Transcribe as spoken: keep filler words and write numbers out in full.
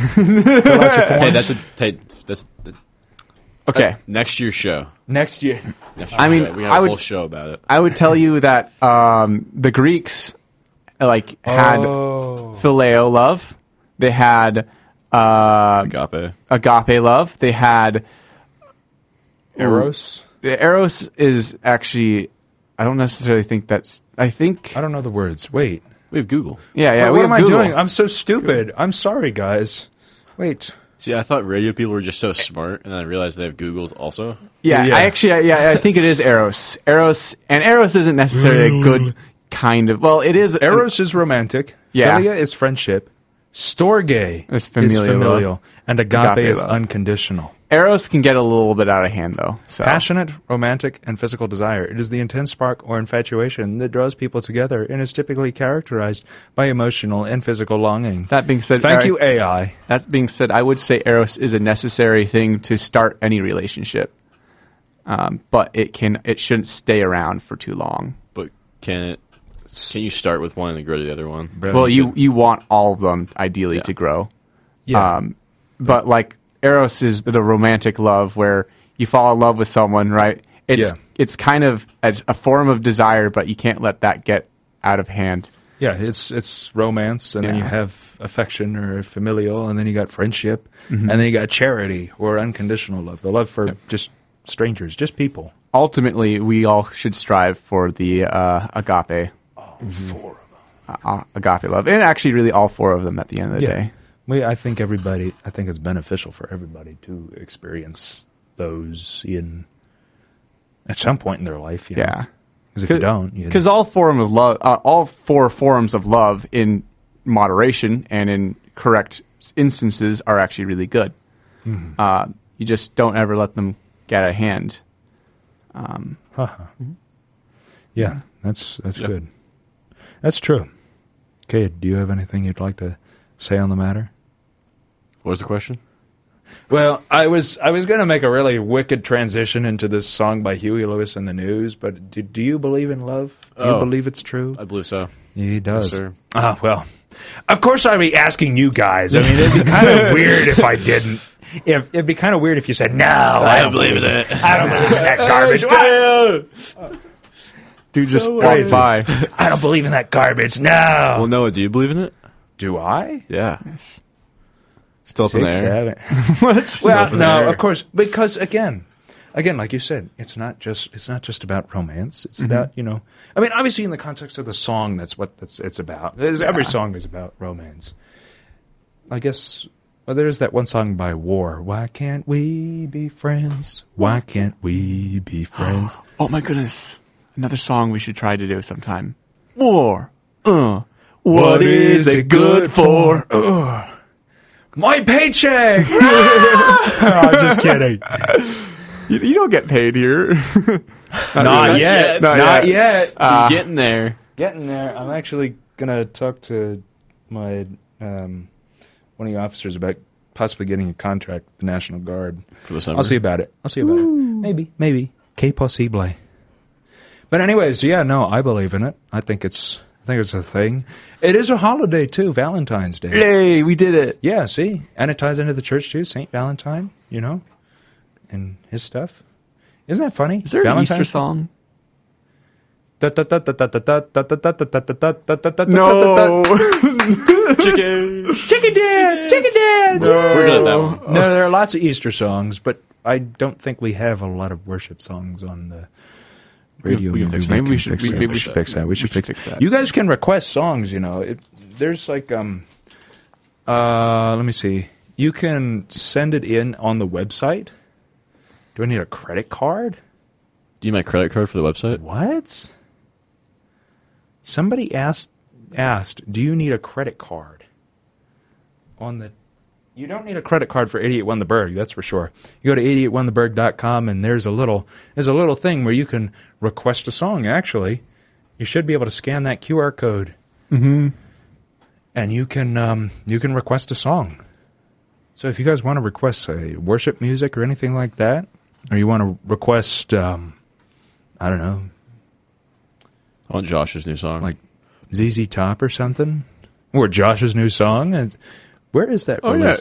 Fill out your forms. Hey, that's a hey, that's the, Okay. uh, next year's show. Next year. Next year's I mean, show. we have I a would- whole show about it. I would tell you that um, the Greeks like had Oh. phileo love. They had uh, Agape. agape love. They had Eros? the Eros is actually. I don't necessarily think that's. I think. I don't know the words. Wait. We have Google. Yeah, yeah. Wait, we what have am I Google. doing? I'm so stupid. I'm sorry, guys. Wait. See, I thought radio people were just so smart, and then I realized they have Google also. Yeah, Yeah. I actually. Yeah, I think it is Eros. Eros, and Eros isn't necessarily a good kind of. Well, it is. Eros is romantic. Yeah. Philia is friendship. Storge It's is familial familial. love. And agape, Agape is love. unconditional. Eros can get a little bit out of hand, though. So Passionate, romantic, and physical desire. It is the intense spark or infatuation that draws people together and is typically characterized by emotional and physical longing. that being said, Thank Eric, you, A I. That being said, I would say Eros is a necessary thing to start any relationship, um, but it can it shouldn't stay around for too long. But can it? Can you start with one and then grow to the other one? Well, you you want all of them ideally Yeah. to grow, Yeah. um, but like Eros is the romantic love where you fall in love with someone, right? It's Yeah. it's kind of a, a form of desire, but you can't let that get out of hand. yeah, it's it's romance, and then you Yeah. have affection or familial, and then you got friendship, Mm-hmm. and then you got charity or unconditional love. The love for just strangers, just people. Ultimately, we all should strive for the uh, agape. Four of them. Uh, agape love, and actually, really, all four of them at the end of the Yeah. day. We, I think everybody. I think it's beneficial for everybody to experience those in at some point in their life. You know? Yeah, Because if you don't, you because all form of love, uh, all four forms of love in moderation and in correct instances are actually really good. Mm-hmm. Uh, you just don't ever let them get out of hand. Haha. Yeah, that's that's Yeah. good. That's true. Cade, do you have anything you'd like to say on the matter? What was the question? Well, I was I was going to make a really wicked transition into this song by Huey Lewis and the News, but do, do you believe in love? Do you Oh. believe it's true? I believe so. He does. Yes, sir. Ah, well, of course I'd be asking you guys. I mean, it'd be kind of weird if I didn't. If it'd be kind of weird if you said no. I, don't believe in it. I don't believe in that garbage. What? Dude just walked crazy. by. I don't believe in that garbage. No. Well, Noah, do you believe in it? Do I? Yeah. Still up in the Six, air. seven. What's Well, in the no, air. of course, because again, again, like you said, it's not just it's not just about romance. It's about you know, I mean, obviously in the context of the song, that's what that's, it's about. There's, Every song is about romance. I guess. Well, there's that one song by War. Why can't we be friends? Why can't we be friends? Oh my goodness! Another song we should try to do sometime. War. Uh. What is it good for? Ugh. My paycheck. oh, I'm just kidding. You, you don't get paid here. Not yet. Not Not, yet. yet. Uh, He's getting there. Getting there. I'm actually gonna talk to my um, one of the officers about possibly getting a contract with the National Guard. For the summer. I'll see about it. I'll see about it. Maybe, maybe. Que possible. But anyways, yeah, no, I believe in it. I think it's, I think it's a thing. It is a holiday too, Valentine's Day. Yay, we did it. Yeah, see, and it ties into the church too, Saint Valentine. You know, and his stuff. Isn't that funny? Is there an Easter song? No. No. Chicken. Chicken dance, chicken dance. We're good at that one. No, there are lots of Easter songs, but I don't think we have a lot of worship songs on the radio. We can fix that. Maybe we can should- fix we- that. maybe We we should should- fix that. We should should fix fix that. You guys can request songs. You know, it, there's like um, uh, let me see. You can send it in on the website. Do I need a credit card? Do you need my credit card for the website? What? Somebody asked asked, do you need a credit card? On the You don't need a credit card for eighty-eight one The Berg, that's for sure. You go to eighty-eight one the berg dot com and there's a little there's a little thing where you can request a song actually. You should be able to scan that Q R code. Mm-hmm. And you can um, you can request a song. So if you guys want to request a worship music or anything like that, or you want to request um, I don't know, I want Josh's new song. like Z Z Top or something, or Josh's new song. And where is that Oh, released?